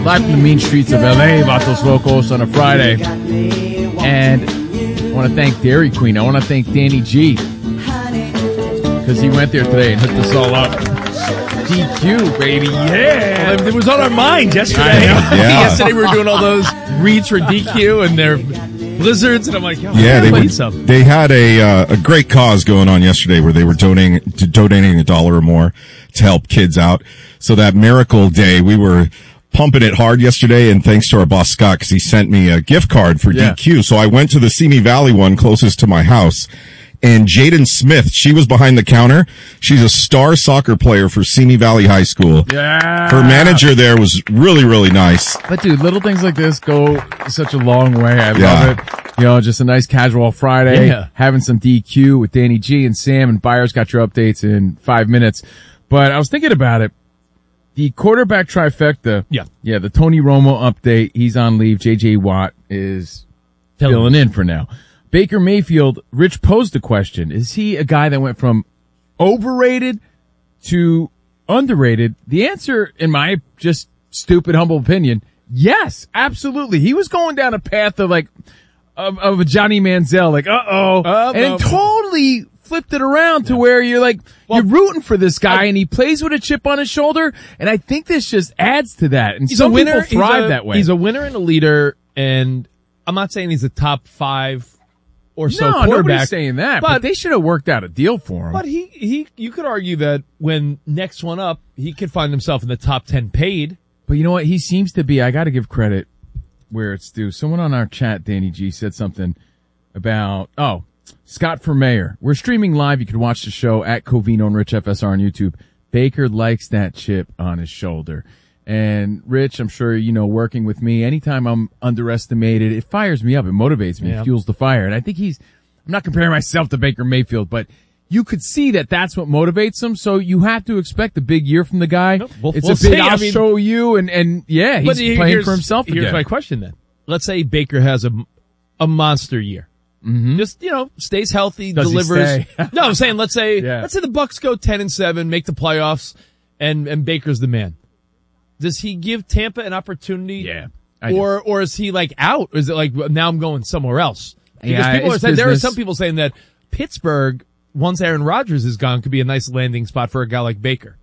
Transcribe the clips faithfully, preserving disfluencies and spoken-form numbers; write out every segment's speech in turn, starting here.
Live from the mean streets of L A, Vatos Locos on a Friday. And I want to thank Dairy Queen. I want to thank Danny G. Because he went there today and hooked us all up. D Q, baby, yeah. Well, it was on our mind yesterday. Yeah. Yesterday we were doing all those reads for D Q and their blizzards, and I'm like, oh, yeah, they, were, some. they had a uh, a great cause going on yesterday where they were donating donating a dollar or more to help kids out. So that Miracle Day, we were pumping it hard yesterday, and thanks to our boss Scott, because he sent me a gift card for Yeah. D Q. So I went to the Simi Valley one closest to my house. And Jaden Smith, she was behind the counter. She's a star soccer player for Simi Valley High School. Yeah. Her manager there was really, really nice. But dude, little things like this go such a long way. I Yeah. love it. You know, just a nice casual Friday, Yeah. having some D Q with Danny G and Sam, and Byers got your updates in five minutes. But I was thinking about it. The quarterback trifecta. Yeah. Yeah, the Tony Romo update. He's on leave. J J Watt is Tell filling me. in for now. Baker Mayfield, Rich posed the question, is he a guy that went from overrated to underrated? The answer, in my just stupid, humble opinion, yes, absolutely. He was going down a path of like, of, of a Johnny Manziel, like, uh-oh, Uh, and no. totally flipped it around to where you're like, Well, you're rooting for this guy, and he plays with a chip on his shoulder, and I think this just adds to that. And He's some a winner. people thrive he's a, that way. He's a winner and a leader, and I'm not saying he's a top five or so no, quarterback. nobody's saying that, but, but- they should have worked out a deal for him. But he, he, you could argue that when next one up, he could find himself in the top ten paid. But you know what? He seems to be, I got to give credit where it's due. Someone on our chat, Danny G, said something about, oh, Scott for mayor. We're streaming live. You can watch the show at Covino and Rich F S R on YouTube. Baker likes that chip on his shoulder. And Rich, I'm sure, you know, working with me, anytime I'm underestimated, it fires me up. It motivates me. Yeah. It fuels the fire. And I think he's, I'm not comparing myself to Baker Mayfield, but you could see that that's what motivates him. So you have to expect a big year from the guy. We'll- it's we'll a big, see. I'll I mean- show you. And, and yeah, he's But he- playing here's- for himself Here's again. my question then. Let's say Baker has a, a monster year. Mm-hmm. Just, you know, stays healthy, Does he delivers. stay? No, I'm saying, let's say, Yeah. let's say the Bucks go ten and seven, make the playoffs, and, and Baker's the man. Does he give Tampa an opportunity? Yeah, I do. Or, or is he like out? Or is it like, now I'm going somewhere else? Because Yeah, people are it's saying, there are business. some people saying that Pittsburgh, once Aaron Rodgers is gone, could be a nice landing spot for a guy like Baker.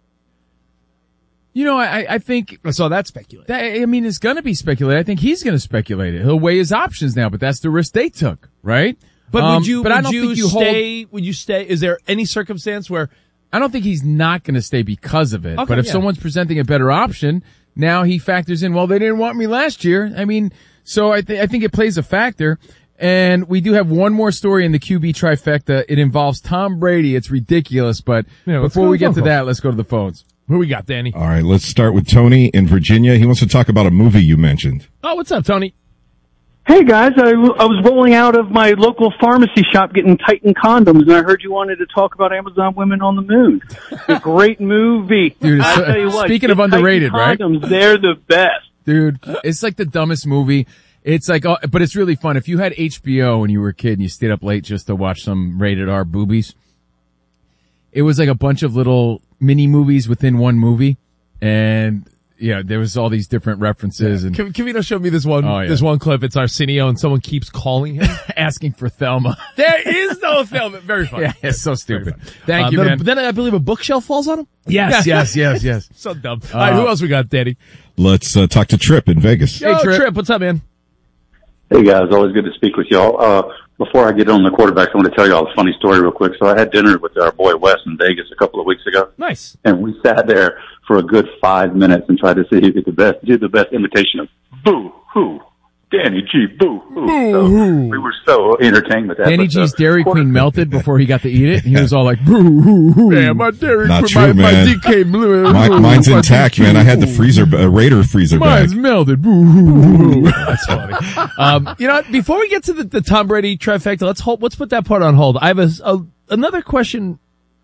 You know, I, I think I saw that speculate. that, I mean, it's going to be speculated. I think he's going to speculate it. He'll weigh his options now, but that's the risk they took, right? But Um, would you, but would I don't you think you stay, would you stay, is there any circumstance where, I don't think he's not going to stay because of it. Okay, but if yeah. someone's presenting a better option, now he factors in, well, they didn't want me last year. I mean, so I, th- I think it plays a factor. And we do have one more story in the Q B trifecta. It involves Tom Brady. It's ridiculous, but Yeah, let's before go we to get phone to call. that, let's go to the phones. who we got, Danny? All right, let's start with Tony in Virginia. He wants to talk about a movie you mentioned. Oh, what's up, Tony? Hey guys, I, I was rolling out of my local pharmacy shop getting Titan condoms, and I heard you wanted to talk about Amazon Women on the Moon. It's a great movie. Dude, I so- tell you what, speaking get of underrated, Titan right? condoms, they're the best. Dude, it's like the dumbest movie. It's like, oh, but it's really fun. If you had H B O when you were a kid and you stayed up late just to watch some rated R boobies, it was like a bunch of little mini movies within one movie. And, yeah, there was all these different references and Can, can you show me this one, Oh, yeah. this one clip? It's Arsenio and someone keeps calling him. asking for Thelma. There is no film. Very funny. Yeah, it's so stupid. Thank Uh, you, then, man. But then I believe a bookshelf falls on him. Yes, yes, yes, yes. So dumb. All right, who else we got, Danny? Let's uh, talk to Trip in Vegas. Yo, Trip. Trip. What's up, man? Hey guys, always good to speak with y'all. Uh, before I get on the quarterbacks, I want to tell y'all a funny story real quick. So I had dinner with our boy Wes in Vegas a couple of weeks ago, Nice. and we sat there for a good five minutes and tried to see who could the best, do the best imitation of boo hoo, Danny G, boo hoo. So we were so entertained with that. Danny But, G's uh, Dairy quarter- Queen melted before he got to eat it. And he was all like, boo, hoo, hoo. Yeah, my Dairy Not Queen, true, my, my man. D K blue. My, mine's my intact, D K man. I had the blue. freezer, uh, Raider freezer Mine's bag. melted. Boo, hoo, hoo. That's funny. Um, you know, before we get to the, the Tom Brady trifecta, let's hold, let's put that part on hold. I have a, a another question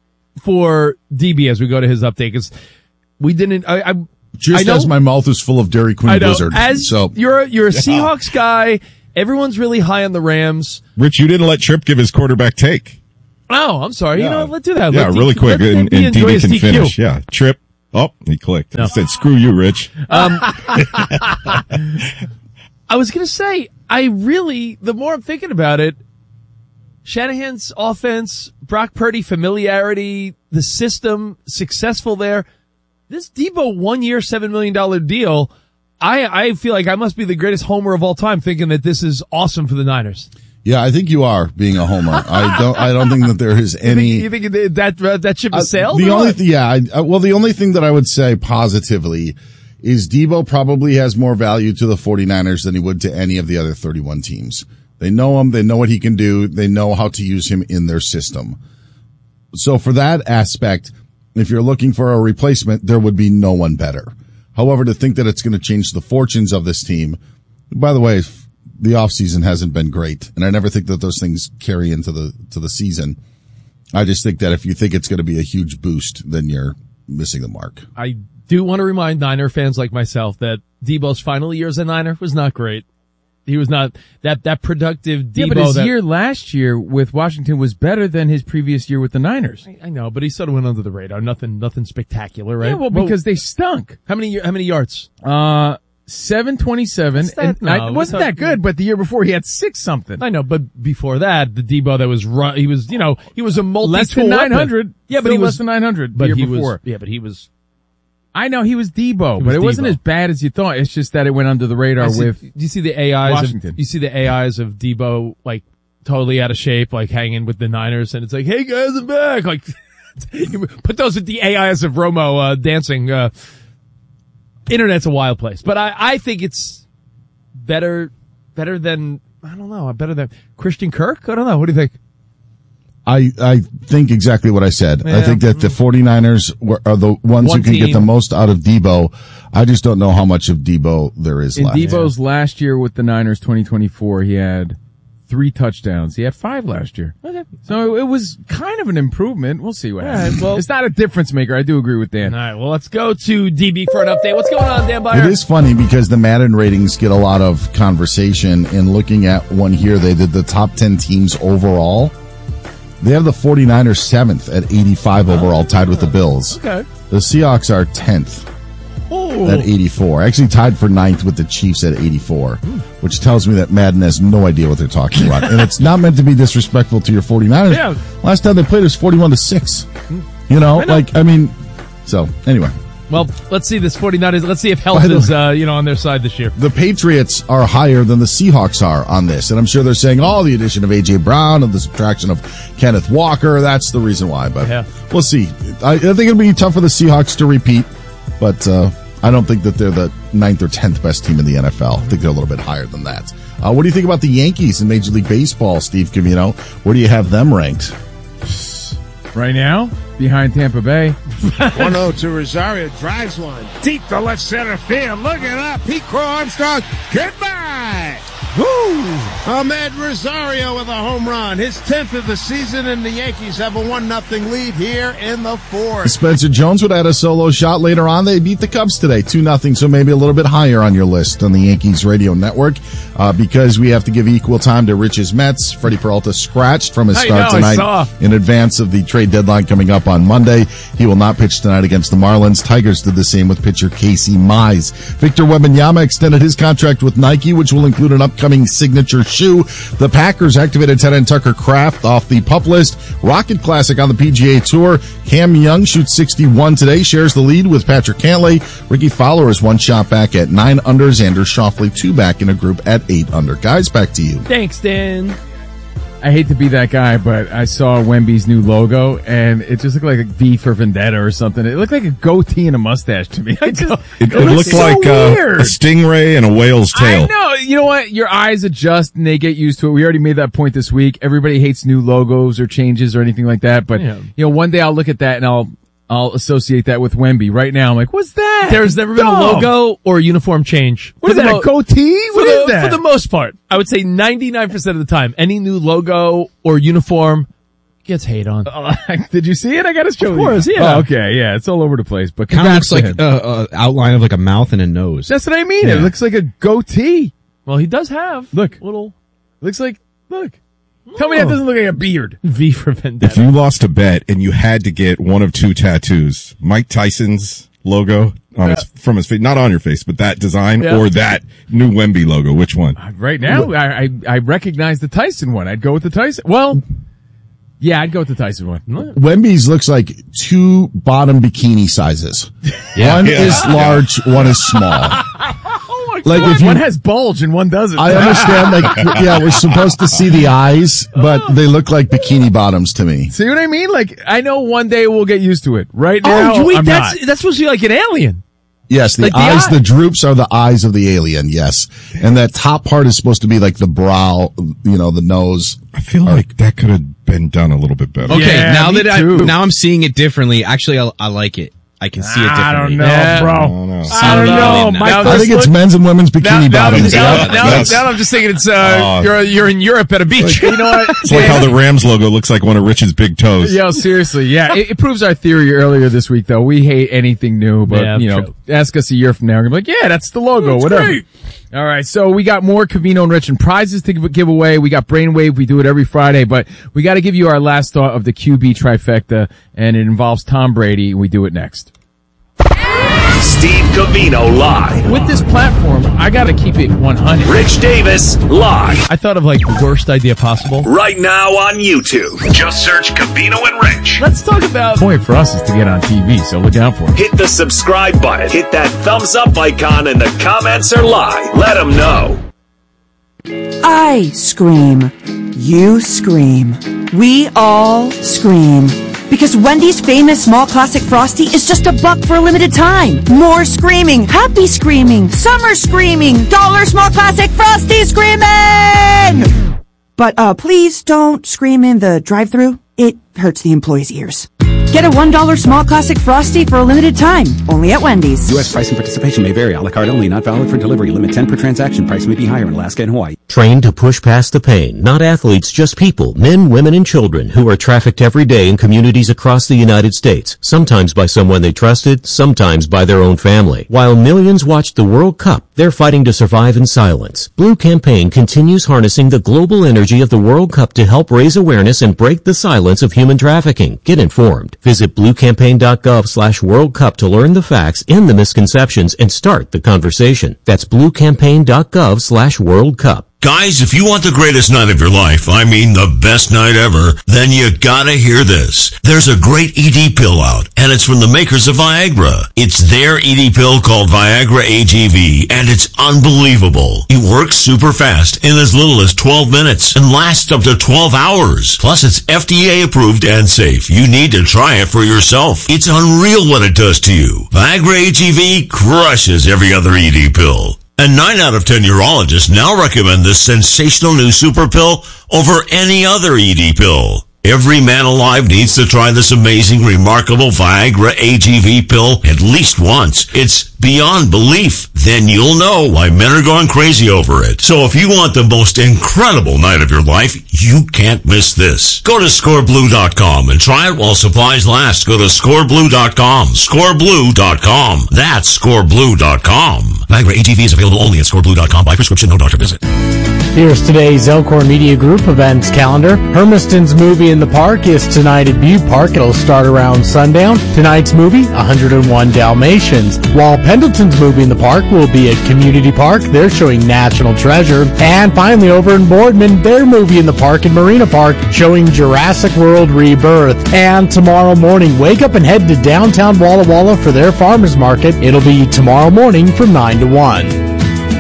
for D B as we go to his update, because we didn't. I, I Just I know- as my mouth is full of Dairy Queen I know. Blizzard. As so you're a, you're a Seahawks guy, everyone's really high on the Rams. Rich, you didn't let Trip give his quarterback take. Oh, I'm sorry. You Yeah. know, let's do that. Yeah, Let really D- quick, let and, D B and D enjoy B his can D Q. finish. Yeah, Trip, Oh, he clicked. No. He said, screw you, Rich. Um, I was going to say, I really, the more I'm thinking about it, Shanahan's offense, Brock Purdy familiarity, the system, successful there. This Debo one-year, seven million dollars deal, I, I feel like I must be the greatest homer of all time thinking that this is awesome for the Niners. Yeah, I think you are being a homer. I don't. I don't think that there is any. You think, you think that uh, that ship has sailed? Uh, the only, th- yeah. I, uh, well, the only thing that I would say positively is Debo probably has more value to the 49ers than he would to any of the other thirty-one teams. They know him. They know what he can do. They know how to use him in their system. So for that aspect, if you're looking for a replacement, there would be no one better. However, to think that it's going to change the fortunes of this team, by the way, the offseason hasn't been great, and I never think that those things carry into the to the season. I just think that if you think it's going to be a huge boost, then you're missing the mark. I do want to remind Niner fans like myself that Debo's final year as a Niner was not great. He was not that that productive Debo. Yeah, but his that, year last year with Washington was better than his previous year with the Niners. I, I know, but he sort of went under the radar. Nothing, nothing spectacular, right? Yeah, well, because they stunk. How many how many yards? Uh, seven twenty-seven. What's that? And No, I, it wasn't what's that good, but the year before he had six something. I know, but before that, the Debo that was run, he was, you know, he was a multi Less than nine hundred. Yeah, but he was less than nine hundred. But the year he before. was, yeah, but he was. I know he was Debo, He but was it wasn't Debo. as bad as you thought. It's just that it went under the radar I see, with. do you see the A Is? Washington. Of, you see the A Is of Debo like totally out of shape, like hanging with the Niners, and it's like, hey guys, I'm back. Like, you put those with the A Is of Romo uh, dancing. Uh, internet's a wild place, but I, I think it's better, better than I don't know, better than Christian Kirk. I don't know. What do you think? I, I think exactly what I said. Yeah. I think that the 49ers were, are the ones One who can team. get the most out of Debo. I just don't know how much of Debo there is In left. Debo's last year with the Niners, twenty twenty-four, he had three touchdowns. He had five last year. Okay. So it was kind of an improvement. We'll see what All happens. right, well- it's not a difference maker. I do agree with Dan. All right. Well, let's go to D B for an update. What's going on, Dan Byer? It is funny because the Madden ratings get a lot of conversation, and looking at one here, they did the top ten teams overall. They have the 49ers seventh at eighty-five overall, tied with the Bills. Okay. The Seahawks are tenth Oh. at eighty-four. Actually tied for ninth with the Chiefs at eighty-four, which tells me that Madden has no idea what they're talking about. And it's not meant to be disrespectful to your 49ers. Yeah. Last time they played was forty-one to six. You know, I know. like, I mean, so anyway. Well, let's see this 49ers. Let's see if health By the is, uh, you know, on their side this year. The Patriots are higher than the Seahawks are on this. And I'm sure they're saying, oh, the addition of A J. Brown and the subtraction of Kenneth Walker, that's the reason why. But Yeah. we'll see. I, I think it'll be tough for the Seahawks to repeat, but uh, I don't think that they're the ninth or tenth best team in the N F L. I think they're a little bit higher than that. Uh, what do you think about the Yankees in Major League Baseball, Steve Covino? Where do you have them ranked? Right now, behind Tampa Bay. one oh to Rosario, drives one deep to left center field. Looking up, Pete Crow Armstrong. Goodbye. Woo! Ahmed Rosario with a home run, his tenth of the season, and the Yankees have a one nothing lead here in the fourth. Spencer Jones would add a solo shot later on. They beat the Cubs today, two nothing, so maybe a little bit higher on your list on the Yankees radio network, uh, because we have to give equal time to Rich's Mets. Freddie Peralta scratched from his I start know, I tonight saw. in advance of the trade deadline coming up on Monday. He will not pitch tonight against the Marlins. Tigers did the same with pitcher Casey Mize. Victor Wembanyama extended his contract with Nike, which will include an upcoming signature shoe. The Packers activated tight end Tucker Kraft off the PUP list. Rocket Classic on the P G A Tour. Cam Young shoots sixty-one today, shares the lead with Patrick Cantlay. Ricky Fowler is one shot back at nine under. Xander Schauffele two back in a group at eight under. Guys, back to you. Thanks, Dan. I hate to be that guy, but I saw Wemby's new logo, and it just looked like a V for Vendetta or something. It looked like a goatee and a mustache to me. I just, It, it looks looked so like uh, weird. a stingray and a whale's tail. I know. You know what? Your eyes adjust and they get used to it. We already made that point this week. Everybody hates new logos or changes or anything like that. But, Yeah. you know, one day I'll look at that and I'll, I'll associate that with Wemby. Right now I'm like, what's that? There's never been a Dumb. logo or a uniform change. What is For the that, mo- a goatee? For What the, is that? for the most part, I would say ninety-nine percent of the time, any new logo or uniform gets hate on. Uh, did you see it? I got to show Of course, you. yeah. Oh, okay, yeah, it's all over the place. But Kind of congrats looks to like him. a, a outline of like a mouth and a nose. That's what I mean. Yeah. It looks like a goatee. Well, he does have Look. little Looks like, look. Tell me that doesn't look like a beard. V for If Vendetta. you lost a bet and you had to get one of two tattoos, Mike Tyson's logo on his, from his face, not on your face, but that design Yeah. or that new Wemby logo? Which one? Right now, I, I I recognize the Tyson one. I'd go with the Tyson. Well, yeah, I'd go with the Tyson one. Wemby's looks like two bottom bikini sizes. Yeah. One Yeah. is large, one is small. Like if you, one has bulge and one doesn't. I understand, like, yeah, we're supposed to see the eyes, but they look like bikini bottoms to me. See what I mean? Like, I know one day we'll get used to it. Right now, Oh, wait, I'm that's not. that's supposed to be like an alien. Yes, the Like the eyes, eye- the droops are the eyes of the alien, yes. And that top part is supposed to be like the brow, you know, the nose. I feel like that could have been done a little bit better. Okay, Yeah, now me that I too. now I'm seeing it differently. Actually, I, I like it. I can see it differently. I don't know, Yeah. bro. I don't know. I don't know. Now- My now I first think it's look- men's and women's now, bikini now, bottoms. now, Yeah, now, that's- now I'm just thinking it's uh, Oh. You're you're in Europe at a beach. you know what? It's like how the Rams logo looks like one of Rich's big toes. Yo, seriously, yeah. It, it proves our theory earlier this week, though. We hate anything new, but, Yeah, you know, true. ask us a year from now. We're gonna be like, yeah, that's the logo, whatever. great. All right, so we got more Covino and Rich and prizes to give, give away. We got Brainwave. We do it every Friday, but we got to give you our last thought of the Q B trifecta, and it involves Tom Brady. We do it next. Steve Covino live. With this platform, I got to keep it one hundred. Rich Davis live. I thought of like the worst idea possible. Right now on YouTube. Just search Covino and Rich. Let's talk about. The point for us is to get on T V, so look out for it. Hit the subscribe button. Hit that thumbs up icon and the comments are live. Let them know. I scream. You scream. We all scream. Because Wendy's famous small classic Frosty is just a buck for a limited time. More screaming, happy screaming, summer screaming, dollar small classic Frosty screaming! But, uh, please don't scream in the drive-thru. It hurts the employees' ears. Get a one dollar small classic Frosty for a limited time. Only at Wendy's. U S price and participation may vary. A la carte only. Not valid for delivery. Limit ten per transaction. Price may be higher in Alaska and Hawaii. Trained to push past the pain. Not athletes, just people. Men, women, and children who are trafficked every day in communities across the United States. Sometimes by someone they trusted, sometimes by their own family. While millions watched the World Cup, they're fighting to survive in silence. Blue Campaign continues harnessing the global energy of the World Cup to help raise awareness and break the silence of human trafficking. Get informed. Visit bluecampaign.gov slash World Cup to learn the facts and the misconceptions and start the conversation. That's bluecampaign.gov slash World Cup. Guys, if you want the greatest night of your life, I mean the best night ever, then you gotta hear this. There's a great E D pill out, and it's from the makers of Viagra. It's their E D pill called Viagra A G V, and it's unbelievable. It works super fast in as little as twelve minutes and lasts up to twelve hours. Plus, it's F D A approved and safe. You need to try it for yourself. It's unreal what it does to you. Viagra A G V crushes every other E D pill. And nine out of ten urologists now recommend this sensational new super pill over any other E D pill. Every man alive needs to try this amazing, remarkable Viagra A G V pill at least once. It's beyond belief. Then you'll know why men are going crazy over it. So if you want the most incredible night of your life, you can't miss this. Go to score blue dot com and try it while supplies last. Go to score blue dot com. score blue dot com. That's score blue dot com. Viagra A G V is available only at score blue dot com by prescription, no doctor visit. Here's today's Elcor Media Group events calendar. Hermiston's movie in the park is tonight at Butte Park. It'll start around sundown. Tonight's movie, one oh one Dalmatians. While Pendleton's movie in the park will be at Community Park. They're showing National Treasure. And finally over in Boardman, their movie in the park in Marina Park showing Jurassic World Rebirth. And tomorrow morning, wake up and head to downtown Walla Walla for their farmers market. It'll be tomorrow morning from nine to one.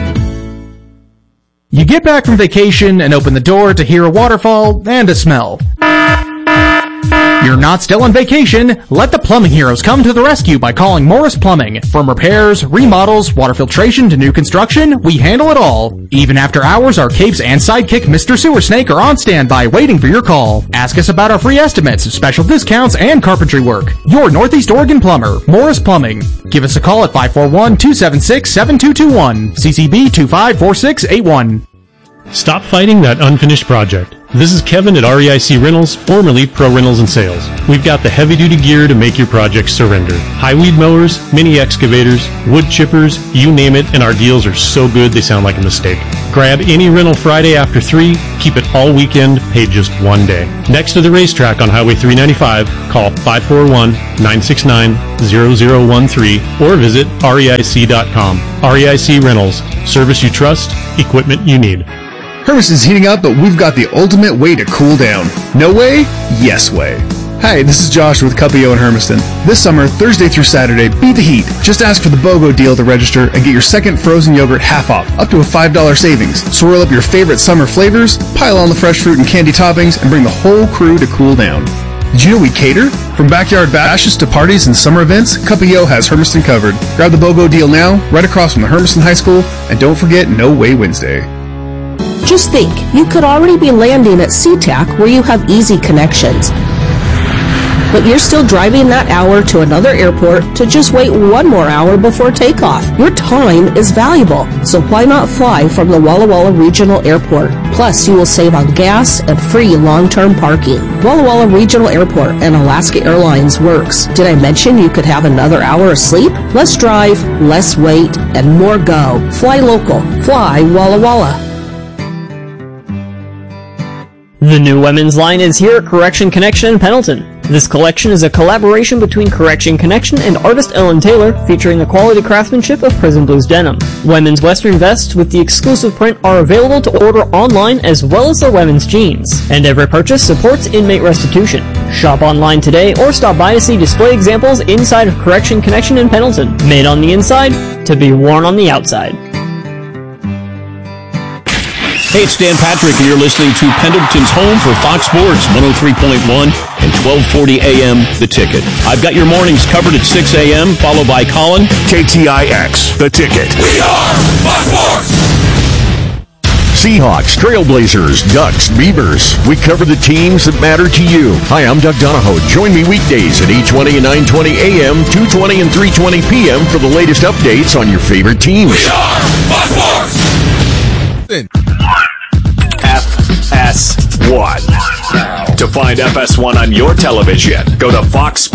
You get back from vacation and open the door to hear a waterfall and a smell. You're not still on vacation. Let the plumbing heroes come to the rescue by calling Morris Plumbing. From repairs, remodels, water filtration to new construction, we handle it all. Even after hours, our capes and sidekick Mister Sewer Snake are on standby waiting for your call. Ask us about our free estimates, special discounts, and carpentry work. Your Northeast Oregon plumber, Morris Plumbing. Give us a call at five four one, two seven six, seven two two one. C C B two five four six eight one. Stop fighting that unfinished project. This is Kevin at R E I C Rentals, formerly Pro Rentals and Sales. We've got the heavy-duty gear to make your projects surrender. High weed mowers, mini excavators, wood chippers, you name it, and our deals are so good they sound like a mistake. Grab any rental Friday after three, keep it all weekend, pay just one day. Next to the racetrack on Highway three ninety-five, call five four one, nine six nine, zero zero one three or visit R E I C dot com. R E I C Rentals. Service you trust, equipment you need. Hermiston's heating up, but we've got the ultimate way to cool down. No way? Yes way. Hi, this is Josh with Cuppio in Hermiston. This summer, Thursday through Saturday, beat the heat. Just ask for the BOGO deal to register and get your second frozen yogurt half off, up to a five dollars savings. Swirl up your favorite summer flavors, pile on the fresh fruit and candy toppings, and bring the whole crew to cool down. Did you know we cater? From backyard bashes to parties and summer events, Cuppio has Hermiston covered. Grab the BOGO deal now, right across from the Hermiston High School, and don't forget No Way Wednesday. Just think, you could already be landing at SeaTac where you have easy connections. But you're still driving that hour to another airport to just wait one more hour before takeoff. Your time is valuable, so why not fly from the Walla Walla Regional Airport? Plus, you will save on gas and free long-term parking. Walla Walla Regional Airport and Alaska Airlines works. Did I mention you could have another hour of sleep? Less drive, less wait, and more go. Fly local. Fly Walla Walla. The new women's line is here at Correction Connection in Pendleton. This collection is a collaboration between Correction Connection and artist Ellen Taylor, featuring the quality craftsmanship of Prison Blues denim. Women's western vests with the exclusive print are available to order online as well as their women's jeans. And every purchase supports inmate restitution. Shop online today or stop by to see display examples inside of Correction Connection in Pendleton. Made on the inside, to be worn on the outside. Hey, it's Dan Patrick, and you're listening to Pendleton's home for Fox Sports one oh three point one and twelve forty a.m. The Ticket. I've got your mornings covered at six a.m., followed by Colin. K T I X, The Ticket. We are Fox Sports! Seahawks, Trailblazers, Ducks, Beavers. We cover the teams that matter to you. Hi, I'm Doug Donahoe. Join me weekdays at eight twenty and nine twenty a.m., two twenty and three twenty p.m. for the latest updates on your favorite teams. We are Fox Sports! F S one. To find F S one on your television, go to Fox Sports.